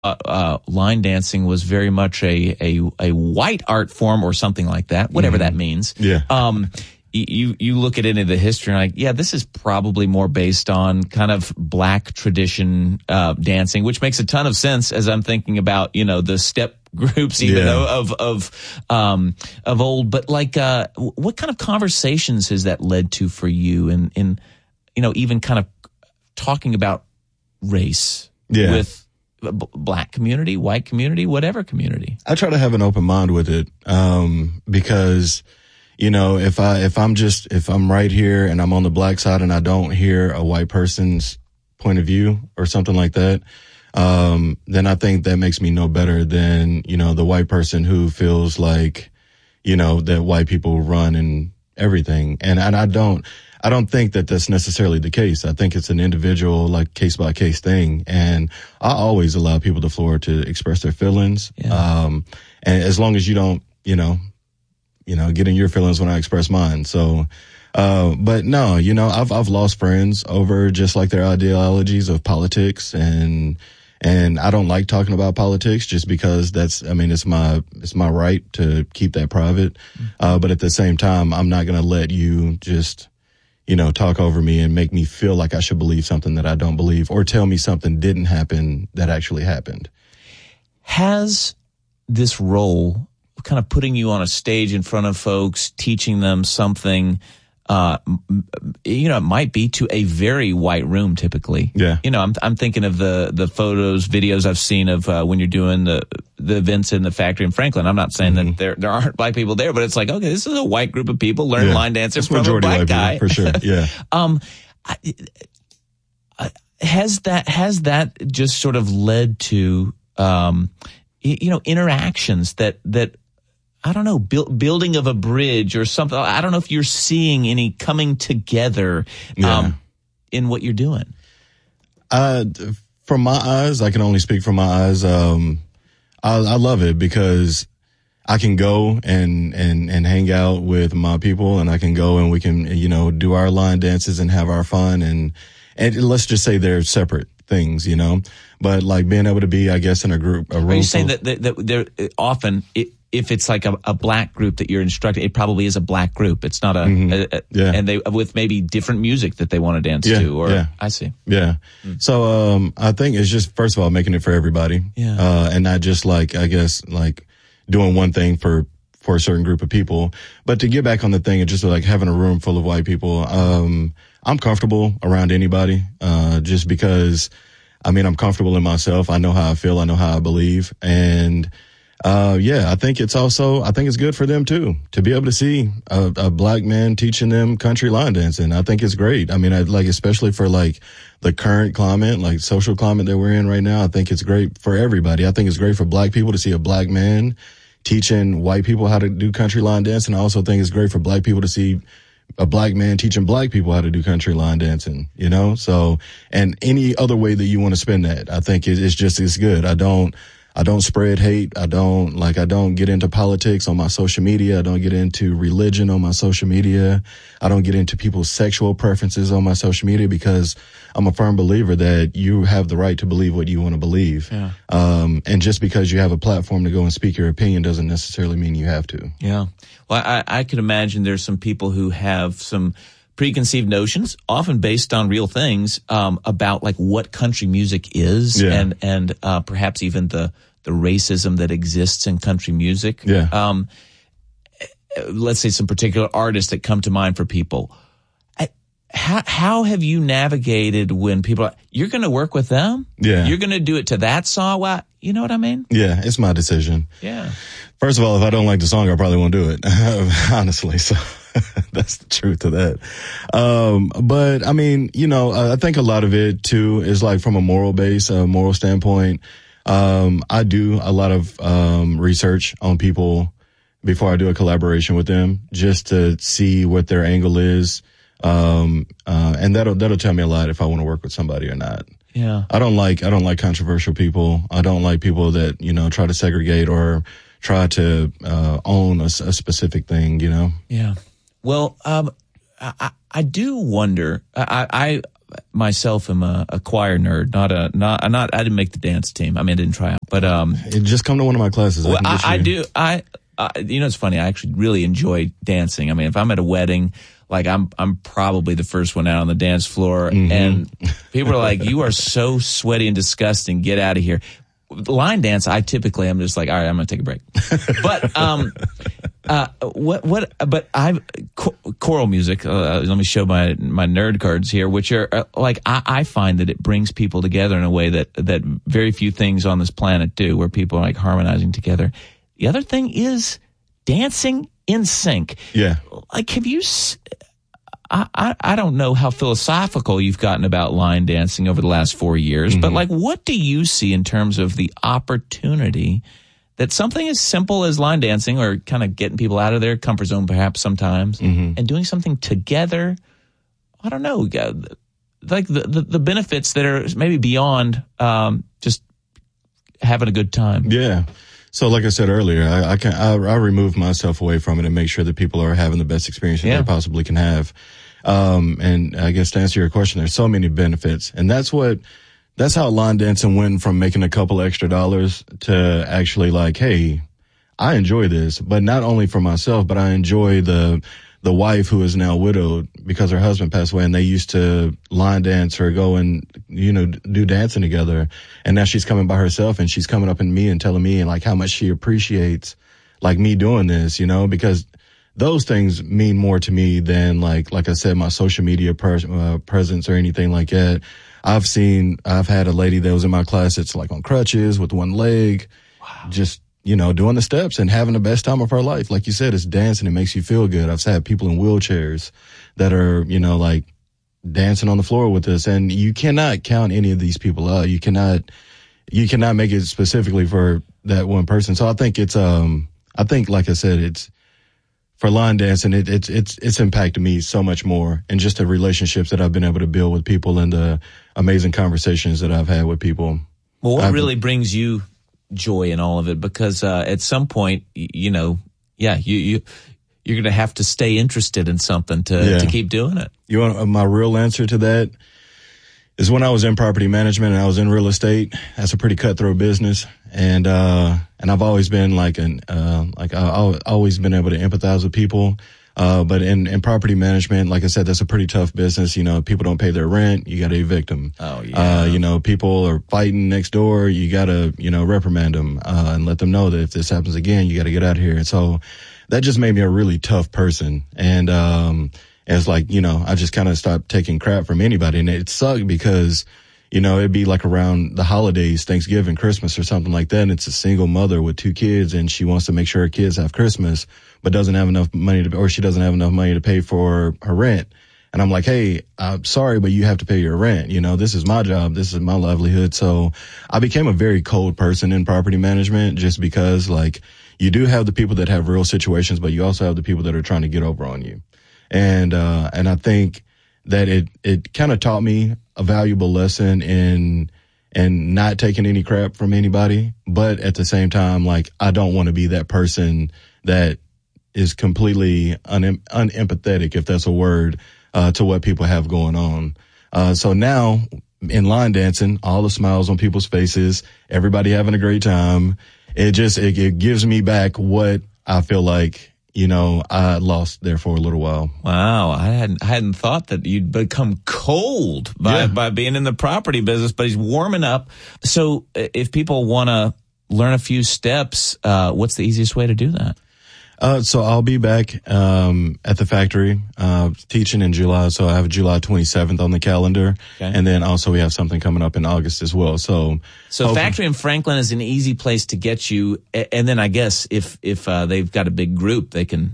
line dancing was very much a white art form or something like that, whatever that means. Yeah. You look at it in the history and like, yeah, this is probably more based on kind of black tradition dancing, which makes a ton of sense as I'm thinking about, the step groups even of old. But like, what kind of conversations has that led to for you in even kind of talking about race with black community, white community, whatever community? I try to have an open mind with it, because if I'm right here and I'm on the black side and I don't hear a white person's point of view or something like that, then I think that makes me no better than, the white person who feels like, that white people run and everything. And I don't think that that's necessarily the case. I think it's an individual, like, case by case thing. And I always allow people the floor to express their feelings. Yeah. And as long as you don't, get in your feelings when I express mine. So, but no, I've lost friends over just like their ideologies of politics, and I don't like talking about politics just because it's my right to keep that private. But at the same time, I'm not going to let you just, talk over me and make me feel like I should believe something that I don't believe, or tell me something didn't happen that actually happened. Has this role kind of putting you on a stage in front of folks, teaching them something, it might be to a very white room typically. Yeah. I'm thinking of the photos, videos I've seen of when you're doing the events in the factory in Franklin. I'm not saying that there aren't black people there, but it's like, okay, this is a white group of people learning line dancing from a black guy. For sure. Yeah. Has that just sort of led to, interactions that I don't know, building of a bridge or something? I don't know if you're seeing any coming together in what you're doing. From my eyes, I can only speak from my eyes. I love it because I can go and hang out with my people, and I can go and we can, do our line dances and have our fun. And let's just say they're separate things, but like being able to be, I guess, in a room. Are you saying that they're often, if it's like a black group that you're instructing, it probably is a black group. It's not and they with maybe different music that they want to dance to. Or I see. Yeah. So I think it's just, first of all, making it for everybody. Yeah. And not just like, I guess, like doing one thing for a certain group of people. But to get back on the thing and just like having a room full of white people, I'm comfortable around anybody, just because, I'm comfortable in myself. I know how I feel. I know how I believe. And I think it's good for them too, to be able to see a black man teaching them country line dancing. I think it's great. Especially for like the current climate, like social climate that we're in right now, I think it's great for everybody. I think it's great for black people to see a black man teaching white people how to do country line dancing. I also think it's great for black people to see a black man teaching black people how to do country line dancing, So, and any other way that you want to spin that, I think it's good. I don't spread hate. I don't get into politics on my social media. I don't get into religion on my social media. I don't get into people's sexual preferences on my social media, because I'm a firm believer that you have the right to believe what you want to believe. Yeah. And just because you have a platform to go and speak your opinion doesn't necessarily mean you have to. Yeah. Well, I could imagine there's some people who have some preconceived notions, often based on real things, about like what country music is, and perhaps even the racism that exists in country music. Yeah. Let's say some particular artists that come to mind for people. How have you navigated when people are, you're going to work with them? Yeah. You're going to do it to that song? Well, you know what I mean? Yeah, it's my decision. Yeah. First of all, if I don't like the song, I probably won't do it, honestly. So that's the truth of that. But I think a lot of it too is like from a moral standpoint. I do a lot of research on people before I do a collaboration with them, just to see what their angle is. And that'll tell me a lot if I want to work with somebody or not. Yeah. I don't like controversial people. I don't like people that, try to segregate or try to own a specific thing, Yeah. Well, I do wonder, I myself am a choir nerd, I didn't make the dance team. I mean, I didn't try out, but just come to one of my classes. Well, I do. It's funny. I actually really enjoy dancing. I mean, if I'm at a wedding, like I'm probably the first one out on the dance floor, and people are like, "You are so sweaty and disgusting. Get out of here." Line dance, I'm just like, all right, I'm going to take a break. But choral music. Let me show my nerd cards here, which are like I find that it brings people together in a way that very few things on this planet do, where people are like harmonizing together. The other thing is dancing in sync. Yeah. Like, have you? I don't know how philosophical you've gotten about line dancing over the last 4 years, but like, what do you see in terms of the opportunity that something as simple as line dancing, or kind of getting people out of their comfort zone perhaps sometimes, and doing something together? I don't know, like the benefits that are maybe beyond just having a good time. Yeah. So like I said earlier, I remove myself away from it and make sure that people are having the best experience that they possibly can have. And I guess to answer your question, there's so many benefits, and that's how line dancing went from making a couple extra dollars to actually like, hey, I enjoy this, but not only for myself, but I enjoy the wife who is now widowed because her husband passed away, and they used to line dance or go and, do dancing together. And now she's coming by herself, and she's coming up to me and telling me like how much she appreciates like me doing this, because those things mean more to me than like I said, my social media presence or anything like that. I've had a lady that was in my class that's like on crutches with one leg, just, doing the steps and having the best time of her life. Like you said, it's dancing. It makes you feel good. I've had people in wheelchairs that are, like dancing on the floor with us, and you cannot count any of these people out. You cannot make it specifically for that one person. So I think like I said, it's for line dancing, it's impacted me so much more, and just the relationships that I've been able to build with people and the amazing conversations that I've had with people. Well, what really brings you joy in all of it? Because at some point, you're going to have to stay interested in something to keep doing it. You want my real answer to that is when I was in property management and I was in real estate. That's a pretty cutthroat business, and I've always been I've always been able to empathize with people. But in property management, like I said, that's a pretty tough business. People don't pay their rent. You got to evict them. Oh, yeah. People are fighting next door. You got to, reprimand them, and let them know that if this happens again, you got to get out of here. And so that just made me a really tough person. And, it's like, I just kind of stopped taking crap from anybody. And it sucked because, it'd be like around the holidays, Thanksgiving, Christmas or something like that. And it's a single mother with 2 kids, and she wants to make sure her kids have Christmas, but doesn't have enough money she doesn't have enough money to pay for her rent. And I'm like, hey, I'm sorry, but you have to pay your rent. This is my job. This is my livelihood. So I became a very cold person in property management, just because like you do have the people that have real situations, but you also have the people that are trying to get over on you. And I think that it kind of taught me a valuable lesson in not taking any crap from anybody. But at the same time, like, I don't want to be that person that is completely unempathetic, if that's a word, to what people have going on. So now in line dancing, all the smiles on people's faces, everybody having a great time. It gives me back what I feel like, I lost there for a little while. Wow. I hadn't thought that you'd become cold by being in the property business, but he's warming up. So if people want to learn a few steps, what's the easiest way to do that? So I'll be back at the factory teaching in July. So I have July 27th on the calendar. Okay. And then also we have something coming up in August as well. So factory in Franklin is an easy place to get you. And then I guess if they've got a big group, they can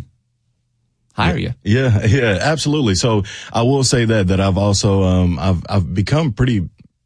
hire you. Yeah, absolutely. So I will say that I've also I've become pretty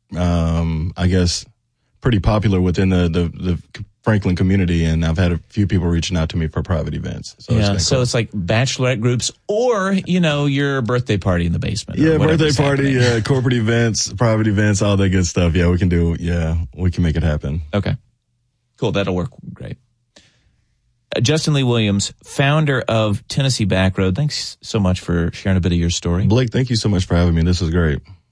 pretty popular within the Franklin community, and I've had a few people reaching out to me for private events. So it's like bachelorette groups, or your birthday party in the basement. Yeah, birthday party, corporate events, private events, all that good stuff. Yeah, we can make it happen. Okay, cool. That'll work great. Justin Lee Williams, founder of Tennessee Backroad. Thanks so much for sharing a bit of your story. Blake, thank you so much for having me. This was great.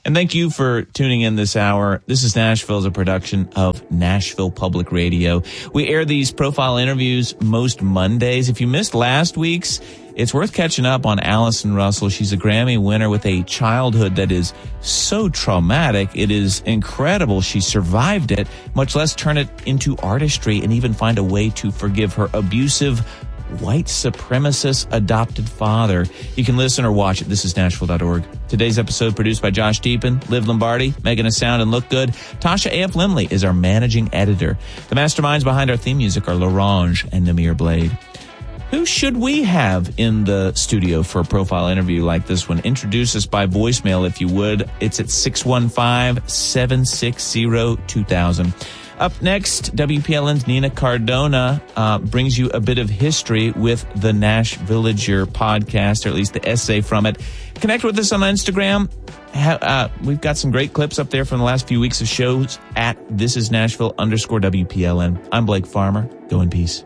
And thank you for tuning in this hour. This is Nashville, a production of Nashville Public Radio. We air these profile interviews most Mondays. If you missed last week's, it's worth catching up on Allison Russell. She's a Grammy winner with a childhood that is so traumatic. It is incredible she survived it, much less turn it into artistry and even find a way to forgive her abusive white supremacist adopted father. You can listen or watch at thisisnashville.org. Today's episode produced by Josh Deepin, Liv Lombardi, making us sound and look good. Tasha A.F. Limley is our managing editor. The masterminds behind our theme music are Larange and Namir Blade. Who should we have in the studio for a profile interview like this one? Introduce us by voicemail, if you would. It's at 615-760-2000. Up next, WPLN's Nina Cardona brings you a bit of history with the Nash Villager podcast, or at least the essay from it. Connect with us on Instagram. We've got some great clips up there from the last few weeks of shows at thisisnashville_WPLN. I'm Blake Farmer. Go in peace.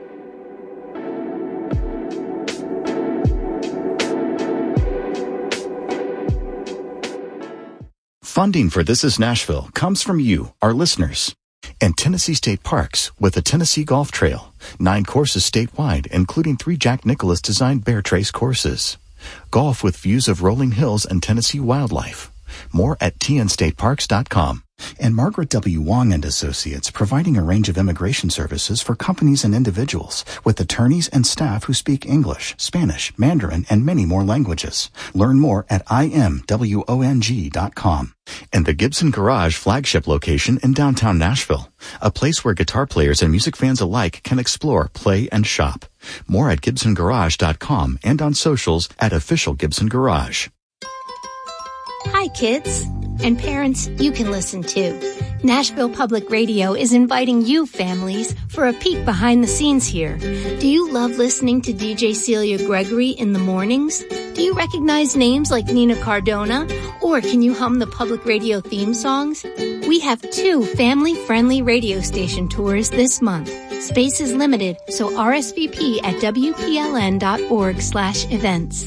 Funding for This Is Nashville comes from you, our listeners. And Tennessee State Parks with the Tennessee Golf Trail. 9 courses statewide, including 3 Jack Nicklaus designed Bear Trace courses. Golf with views of rolling hills and Tennessee wildlife. More at tnstateparks.com. And Margaret W. Wong and Associates, providing a range of immigration services for companies and individuals with attorneys and staff who speak English, Spanish, Mandarin, and many more languages. Learn more at imwong.com. And the Gibson Garage flagship location in downtown Nashville, a place where guitar players and music fans alike can explore, play, and shop. More at gibsongarage.com and on socials at Official Gibson Garage. Hi, kids. And parents, you can listen too. Nashville Public Radio is inviting you families for a peek behind the scenes here. Do you love listening to DJ Celia Gregory in the mornings? Do you recognize names like Nina Cardona? Or can you hum the public radio theme songs? We have 2 family-friendly radio station tours this month. Space is limited, so RSVP at WPLN.org/events.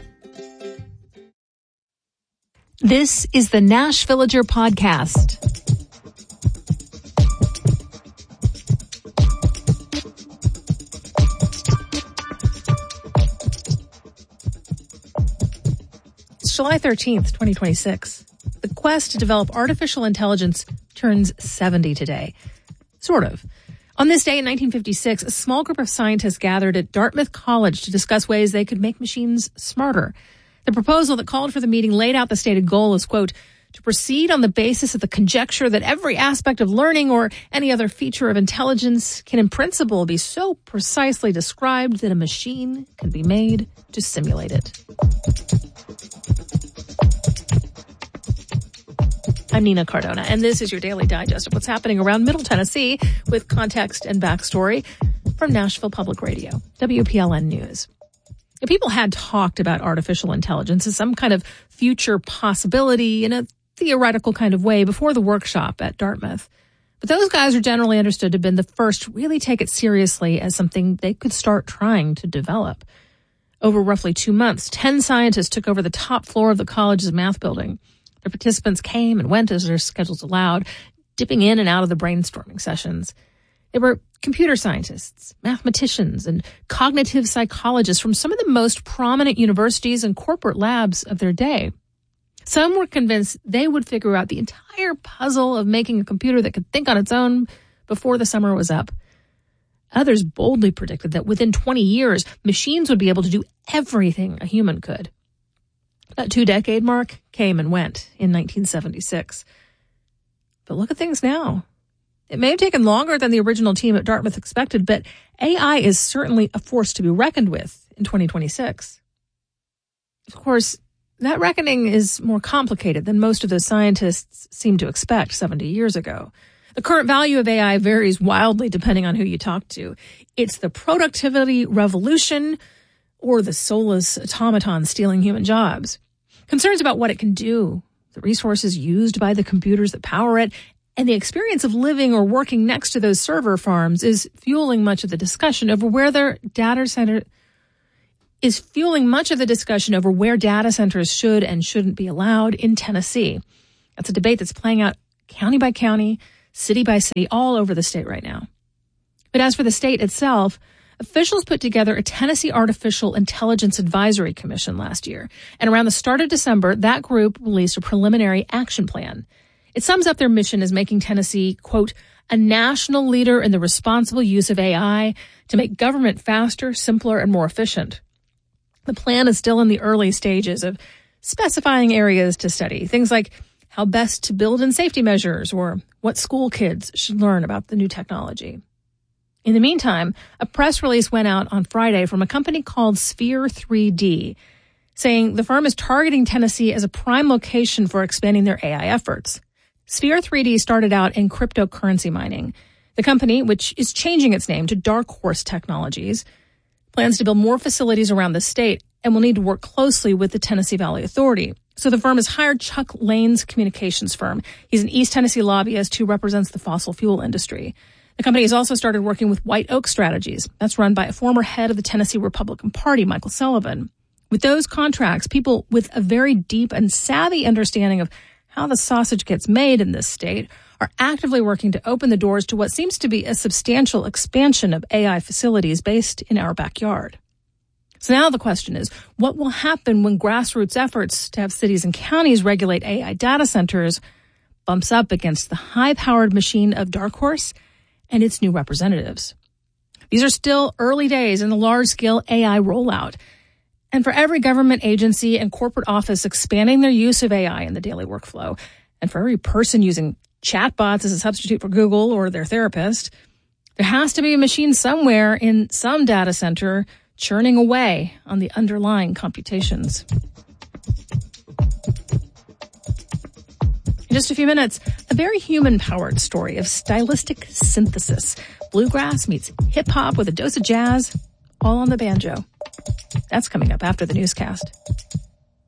This is the Nash Villager podcast. It's July 13th, 2026. The quest to develop artificial intelligence turns 70 today. Sort of. On this day in 1956, a small group of scientists gathered at Dartmouth College to discuss ways they could make machines smarter. The proposal that called for the meeting laid out the stated goal as, quote, to proceed on the basis of the conjecture that every aspect of learning or any other feature of intelligence can in principle be so precisely described that a machine can be made to simulate it. I'm Nina Cardona, and this is your daily digest of what's happening around Middle Tennessee with context and backstory from Nashville Public Radio, WPLN News. People had talked about artificial intelligence as some kind of future possibility in a theoretical kind of way before the workshop at Dartmouth. But those guys are generally understood to have been the first to really take it seriously as something they could start trying to develop. Over roughly 2 months, 10 scientists took over the top floor of the college's math building. The participants came and went as their schedules allowed, dipping in and out of the brainstorming sessions. They were computer scientists, mathematicians, and cognitive psychologists from some of the most prominent universities and corporate labs of their day. Some were convinced they would figure out the entire puzzle of making a computer that could think on its own before the summer was up. Others boldly predicted that within 20 years, machines would be able to do everything a human could. That 2-decade mark came and went in 1976. But look at things now. It may have taken longer than the original team at Dartmouth expected, but AI is certainly a force to be reckoned with in 2026. Of course, that reckoning is more complicated than most of those scientists seemed to expect 70 years ago. The current value of AI varies wildly depending on who you talk to. It's the productivity revolution or the soulless automaton stealing human jobs. Concerns about what it can do, the resources used by the computers that power it, and the experience of living or working next to those server farms is fueling much of the discussion over where their data center is fueling much of the discussion over where data centers should and shouldn't be allowed in Tennessee. That's a debate that's playing out county by county, city by city, all over the state right now. But as for the state itself, officials put together a Tennessee Artificial Intelligence Advisory Commission last year. And around the start of December, that group released a preliminary action plan. It sums up their mission as making Tennessee, quote, a national leader in the responsible use of AI to make government faster, simpler, and more efficient. The plan is still in the early stages of specifying areas to study, things like how best to build in safety measures or what school kids should learn about the new technology. In the meantime, a press release went out on Friday from a company called Sphere 3D, saying the firm is targeting Tennessee as a prime location for expanding their AI efforts. Sphere 3D started out in cryptocurrency mining. The company, which is changing its name to Dark Horse Technologies, plans to build more facilities around the state and will need to work closely with the Tennessee Valley Authority. So the firm has hired Chuck Lane's communications firm. He's an East Tennessee lobbyist who represents the fossil fuel industry. The company has also started working with White Oak Strategies. That's run by a former head of the Tennessee Republican Party, Michael Sullivan. With those contracts, people with a very deep and savvy understanding of how the sausage gets made in this state are actively working to open the doors to what seems to be a substantial expansion of AI facilities based in our backyard. So now the question is, what will happen when grassroots efforts to have cities and counties regulate AI data centers bumps up against the high-powered machine of Dark Horse and its new representatives? These are still early days in the large-scale AI rollout. And for every government agency and corporate office expanding their use of AI in the daily workflow, and for every person using chatbots as a substitute for Google or their therapist, there has to be a machine somewhere in some data center churning away on the underlying computations. In just a few minutes, a very human-powered story of stylistic synthesis. Bluegrass meets hip-hop with a dose of jazz, all on the banjo. That's coming up after the newscast.